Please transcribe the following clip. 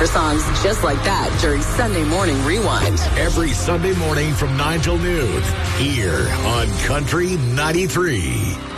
for songs just like that during Sunday Morning Rewind. Every Sunday morning from 9 till noon here on Country 93.